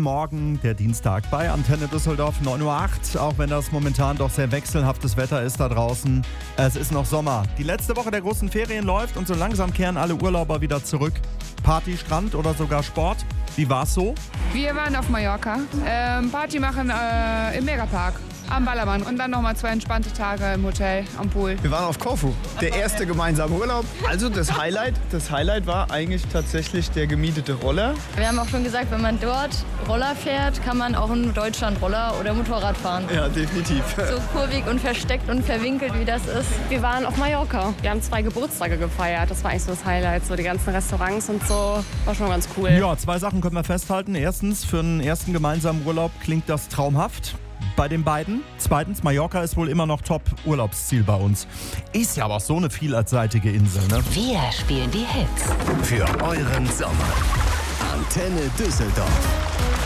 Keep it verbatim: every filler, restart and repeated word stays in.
Morgen, der Dienstag bei Antenne Düsseldorf, neun Uhr acht. Auch wenn das momentan doch sehr wechselhaftes Wetter ist da draußen. Es ist noch Sommer. Die letzte Woche der großen Ferien läuft und so langsam kehren alle Urlauber wieder zurück. Party, Strand oder sogar Sport. Wie war's so? Wir waren auf Mallorca. Ähm, Party machen äh, im Megapark. Am Ballermann und dann nochmal zwei entspannte Tage im Hotel am Pool. Wir waren auf Korfu, der erste gemeinsame Urlaub. Also das Highlight, das Highlight war eigentlich tatsächlich der gemietete Roller. Wir haben auch schon gesagt, wenn man dort Roller fährt, kann man auch in Deutschland Roller oder Motorrad fahren. Ja, definitiv. So kurvig und versteckt und verwinkelt, wie das ist. Wir waren auf Mallorca. Wir haben zwei Geburtstage gefeiert. Das war eigentlich so das Highlight. So die ganzen Restaurants und so. War schon ganz cool. Ja, zwei Sachen können wir festhalten. Erstens, für einen ersten gemeinsamen Urlaub klingt das traumhaft. Bei den beiden. Zweitens, Mallorca ist wohl immer noch Top-Urlaubsziel bei uns. Ist ja aber auch so eine vielseitige Insel, ne? Wir spielen die Hits. Für euren Sommer. Antenne Düsseldorf.